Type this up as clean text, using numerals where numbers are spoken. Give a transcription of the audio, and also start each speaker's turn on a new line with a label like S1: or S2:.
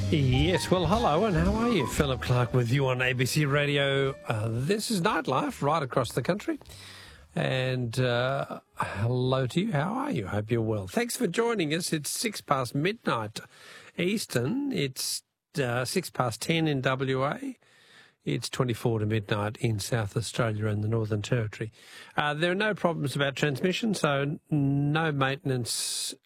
S1: Yes, well, hello, and how are you? Philip Clark with you on ABC Radio. This is Nightlife right across the country. And hello to you. How are you? Hope you're well. Thanks for joining us. It's 6 past midnight Eastern. It's 6 past 10 in WA. It's 24 to midnight in South Australia and the Northern Territory. There are no problems about transmission, so no maintenance